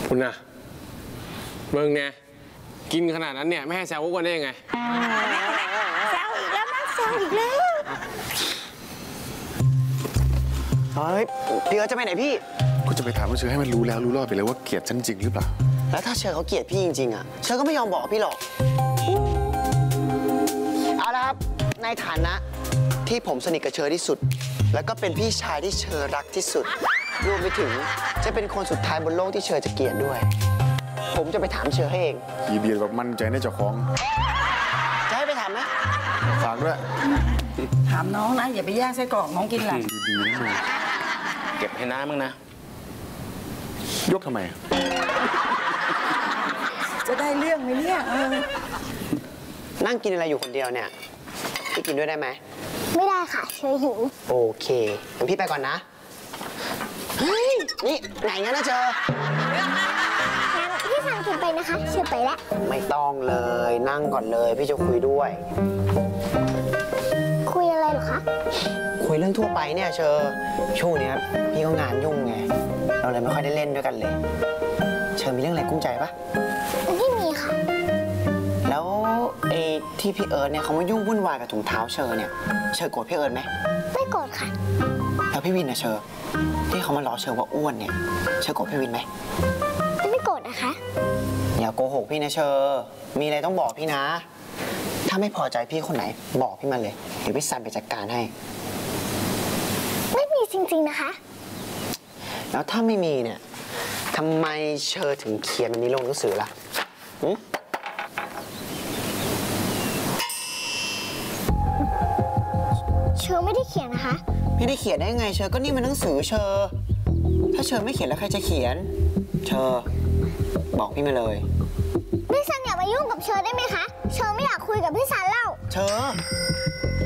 คุณน่ะมึงเนี่ยกินขนาดนั้นเนี่ยไม่ให้แซวกันได้ยังไงแซวอีกแล้วมั้งแซวอีกแล้วเฮ้ยพี่จะไปไหนพี่ก็จะไปถามว่าเชอให้มันรู้แล้วรู้รอดไปเลยว่าเกลียดฉันจริงหรือเปล่าแล้วถ้าเชอเขาเกลียดพี่จริงๆอ่ะเชอก็ไม่ยอมบอกพี่หรอกเอาละครับในฐานะที่ผมสนิทกับเชอที่สุดแล้วก็เป็นพี่ชายที่เชอรักที่สุดรวมไปถึงจะเป็นคนสุดท้ายบนโลกที่เชอจะเกลียดด้วยผมจะไปถามเชอให้เองยีเบียร์แบบมั่นใจในเจ้าของจะให้ไปถามไหมฝากด้วยถามน้องนะอย่าไปแย่งไส้กรอกน้องกินหลังดีๆนะมึงเก็บให้น้ามึงนะยกทำไมจะได้เรื่องไหมเนี่ยนั่งกินอะไรอยู่คนเดียวเนี่ยพี่กินด้วยได้ไหมไม่ได้ค่ะเชอหิวโอเคงั้นพี่ไปก่อนนะเฮ้ยนี่ไหนงั้นนะเชองั้นพี่ฟังกินไปนะคะเชอไปแล้วไม่ต้องเลยนั่งก่อนเลยพี่จะคุยด้วยคุยอะไรหรอคะคุยเรื่องทั่วไปเนี่ยเชอช่วงนี้พี่ก็งานยุ่งไงเราเลยไม่ค่อยได้เล่นด้วยกันเลยเชอมีเรื่องอะไรกุ้งใจปะไม่มีค่ะแล้วไอ้ที่พี่เอิร์ธเนี่ยเขามายุ่งวุ่นวายกับถุงเท้าเชอเนี่ยเชอโกรธพี่เอิร์ธไหมไม่โกรธค่ะแล้วพี่วินนะเชอที่เขามาล้อเชอว่าอ้วนเนี่ยเชอโกรธพี่วินไหมไม่โกรธนะคะอย่าโกหกพี่นะเชอมีอะไรต้องบอกพี่นะถ้าไม่พอใจพี่คนไหนบอกพี่มาเลยเดี๋ยวพี่ซันไปจัดการให้ไม่มีจริงๆนะคะแล้วถ้าไม่มีเนี่ยทำไมเชอถึงเขียนมันนี้ลงหนังสือล่ะเชอไม่ได้เขียนนะคะไม่ได้เขียนได้ไงเชอก็นี่มันหนังสือเชอถ้าเชอไม่เขียนแล้วใครจะเขียนเชอบอกพี่มาเลยพี่ซันอย่ามายุ่งกับเชอได้ไหมคะเชอไม่อยากคุยกับพี่ซันเล่าเชอ